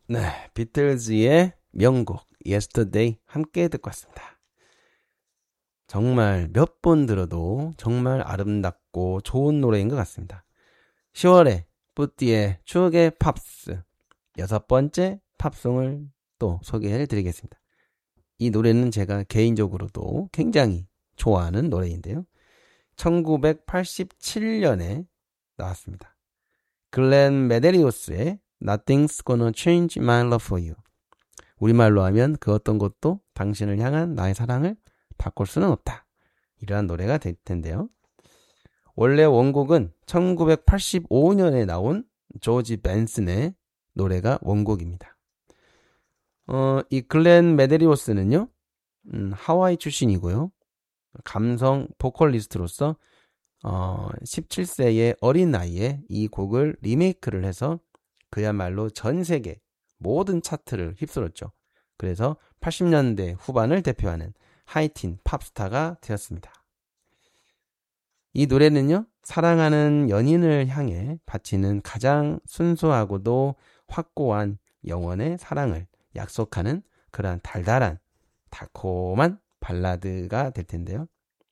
네, 비틀즈의 명곡 Yesterday 함께 듣고 왔습니다. 정말 몇 번 들어도 정말 아름답고 좋은 노래인 것 같습니다. 10월에 뿌띠의 추억의 팝스 6번째 팝송을 또 소개해 드리겠습니다. 이 노래는 제가 개인적으로도 굉장히 좋아하는 노래인데요. 1987년에 나왔습니다. 글렌 메데리오스의 Nothing's Gonna Change My Love For You. 우리말로 하면 그 어떤 것도 당신을 향한 나의 사랑을 바꿀 수는 없다. 이러한 노래가 될 텐데요. 원래 원곡은 1985년에 나온 조지 벤슨의 노래가 원곡입니다. 이 글렌 메데리오스는요, 하와이 출신이고요. 감성 보컬리스트로서 17세의 어린 나이에 이 곡을 리메이크를 해서 그야말로 전 세계 모든 차트를 휩쓸었죠. 그래서 80년대 후반을 대표하는 하이틴 팝스타가 되었습니다. 이 노래는요, 사랑하는 연인을 향해 바치는 가장 순수하고도 확고한 영원의 사랑을 약속하는 그러한 달달한 달콤한 발라드가 될 텐데요.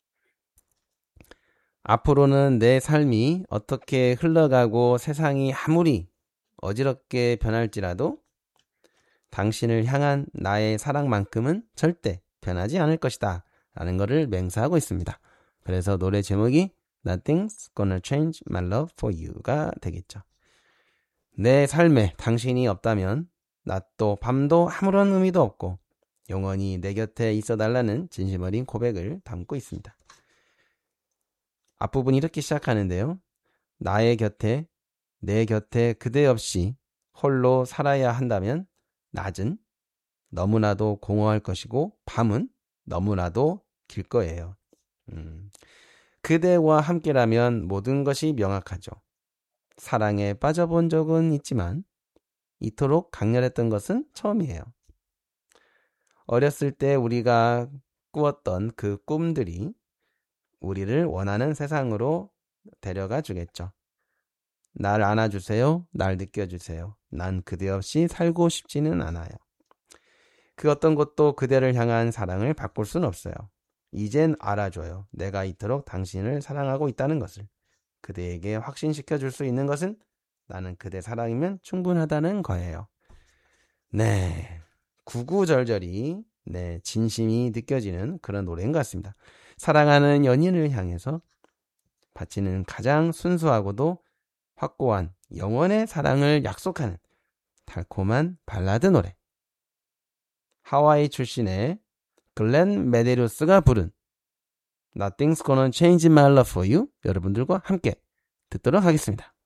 앞으로는 내 삶이 어떻게 흘러가고 세상이 아무리 어지럽게 변할지라도 당신을 향한 나의 사랑만큼은 절대 변하지 않을 것이다 라는 것을 맹세하고 있습니다. 그래서 노래 제목이 Nothing's Gonna Change My Love For You가 되겠죠. 내 삶에 당신이 없다면 낮도 밤도 아무런 의미도 없고 영원히 내 곁에 있어달라는 진심 어린 고백을 담고 있습니다. 앞부분이 이렇게 시작하는데요. 나의 곁에, 내 곁에 그대 없이 홀로 살아야 한다면 낮은 너무나도 공허할 것이고 밤은 너무나도 길 거예요. 그대와 함께라면 모든 것이 명확하죠. 사랑에 빠져본 적은 있지만 이토록 강렬했던 것은 처음이에요. 어렸을 때 우리가 꾸었던 그 꿈들이 우리를 원하는 세상으로 데려가 주겠죠. 날 안아주세요. 날 느껴주세요. 난 그대 없이 살고 싶지는 않아요. 그 어떤 것도 그대를 향한 사랑을 바꿀 수는 없어요. 이젠 알아줘요. 내가 이토록 당신을 사랑하고 있다는 것을. 그대에게 확신시켜 줄 수 있는 것은 나는 그대 사랑이면 충분하다는 거예요. 네, 구구절절이 진심이 느껴지는 그런 노래인 것 같습니다. 사랑하는 연인을 향해서 바치는 가장 순수하고도 확고한 영원의 사랑을 약속하는 달콤한 발라드 노래. 하와이 출신의 글렌 메데리오스가 부른 Nothing's Gonna Change My Love For You 여러분들과 함께 듣도록 하겠습니다.